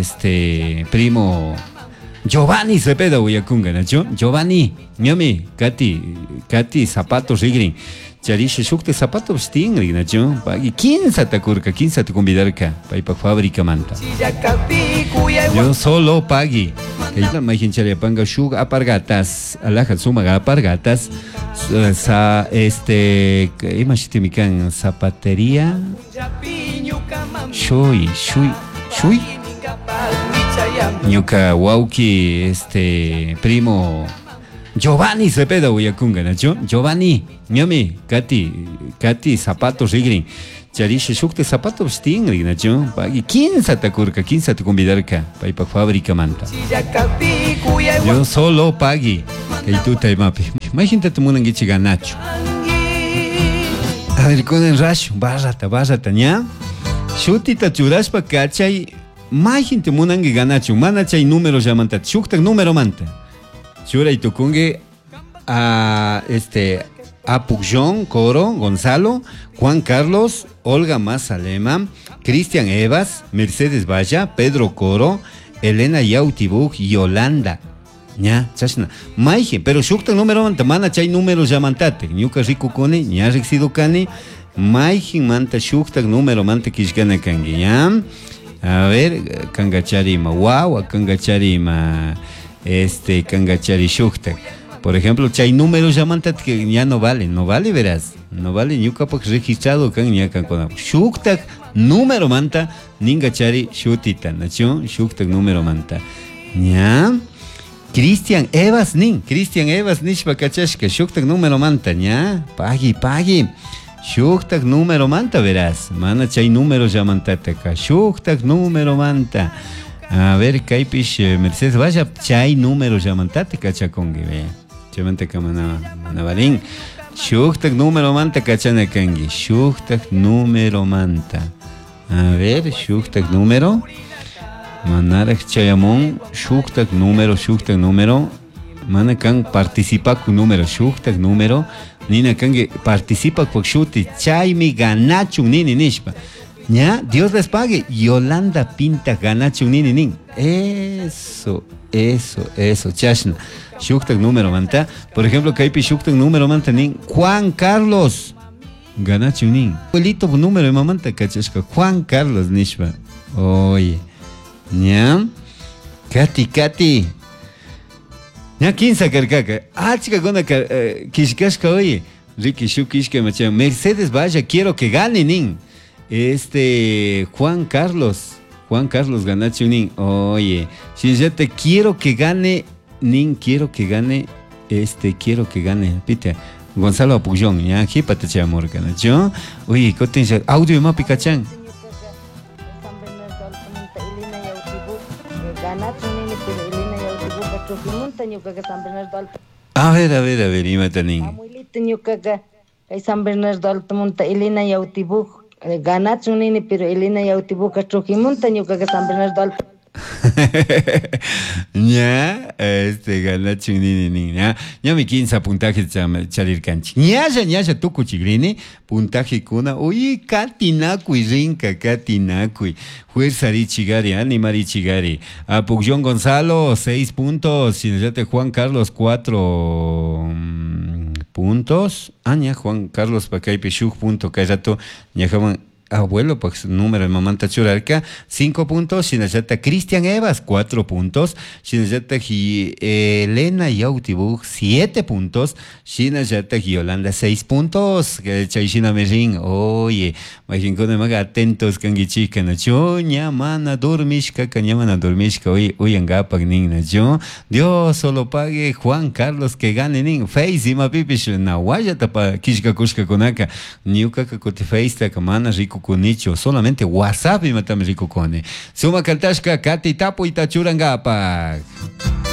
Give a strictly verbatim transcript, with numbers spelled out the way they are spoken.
este primo Giovanni Cepeda Uyakunga, ¿no? Giovanni, ñami, Katy, Katy, zapatos rigrin. Chariche shukte zapatos stingri, ¿no? Pagi quince te curca, quince te convidarca, para pa fábrica manta. Yo solo pagi. Que la imagen charia panga shug apargatas, alaja suma apargatas, sa este, imagínate mi can zapatería. Shui, shui, shui. Ñuka wauki, este primo Giovanni Cepeda Uyakunga, ¿no? Giovanni, ñami, Katy, Katy, zapatos rigrin. Chariche shukte zapatos stingri, ¿no? Pagi quince te curca, quince te convidarca, para pa fábrica manta. Yo solo pagi, que tú te mapi. Imagínate tu mundo que ganacho. A ver, con el racho, bárrata, bárrata, ña. Shutita churaspa cachay. Imagínate mundo que ganacho, mana chay número ya manta, shukta número manta. Chura y tukungue a este a Pujon, Coro, Gonzalo, Juan Carlos, Olga Mazalema, Cristian Evas, Mercedes Valla, Pedro Coro, Elena Yautibuk, Yolanda. Ya, chasna. Maije, pero shukta número manta, mana chay número ya mantate. Ñuka rico kone, ña rexido kane. Maije manta shukta número manta kishgana kangi, ya. A ver, kangacharima, wow, kangacharima. Este Kangachari Shuktak. Por ejemplo, chay números llamantat que ya no vale, no vale, verás. No vale, ñuka pak registrado kan ñakan con Shuktak número manta, ningachari shutita, nacho, Shuktak número manta. ¿Ya? Cristian Evas nin, Cristian Evas nishpa kachashka, Shuktak número manta, ¿ya? Pagi, pagi. Shuktak número manta, verás. Mana chay números llamantat acá. Shuktak número manta. A ver, Kaipish, Mercedes, vaya, chay número llamantate, cachacongue, ve. Chamante camana, manabalín. Shuktak número manta, cachana kangi. Shuktak número manta. A ver, Shuktak número. Manarak chayamon, Shuktak número, Shuktak número. Manakan participa con número, Shuktak número. Nina kangi participa con shuti, chay mi ganachu, nini nishpa. ¿Ya? Dios les pague. Yolanda Pinta Ganacho Ninin. Eso, eso, eso. Chashna. Shuktak número manta. Por ejemplo, Kaipi Shuktak número manta nin. Juan Carlos Ganacho nin. Abuelito número de mamanta cachashka. Juan Carlos Nishpa. Oye. ¿Ya? Katy, Katy. ¿Ya? ¿Quién sacar caca? Ah, chica, con la kishkashka, oye. Ricky Shukishka macha. Mercedes Vaya, quiero que gane nin. Este Juan Carlos, Juan Carlos Ganacho Nin, oye, si ya te quiero que gane, Nin, quiero que gane, este, quiero que gane, pite, Gonzalo Apuyón, ya, aquí para te amor, Ganacho, oye, ¿qué tienes? Audio de Mapi Cachán. A ver, a ver, a ver, imata Nin. San Bernardo Alto Monta, Elena Yautibuk. Ganacho nini, pero Elena Yautibuca Troquimonta, ñuca que San Bernardo Alto. Ya, este Ganacho nini, nini, ya, ya mi quince puntajes chalir canchi. Ya, ya, ya, ya, tu cuchigrini, puntaje kuna, uy, Katinakui, rinca, Katinakui. Fuerza Richigari, Anima Richigari. A Pujon Gonzalo, seis puntos. Sinete Juan Carlos, cuatro puntos. Aña Juan Carlos Pacay Peshuk, punto. Callato, ñajaman. Abuelo, pues número de mamanta churarca, cinco puntos. Sinayata Cristian Evas, cuatro puntos. Sinayata Elena Yautibuk, siete puntos. Sinayata Yolanda, seis puntos. Chayshina Merin, oye, Majincone Maga, atentos, Kangichika, Nacho, Ñamana, Dormishka, Cañamana, Dormishka, oye, Uyangapak, Ning, Nacho. Dios solo pague Juan Carlos que gane, Ning, Face, Ima Pipish, Nawaya, Tapa, Kishka Kushka Konaka, Niuka Kakotefeista, Kamana, Rico. Kunicho, solamente WhatsApp y matame rico cone. Suma Kaltashka, Kati Tapo y Tachurangapa.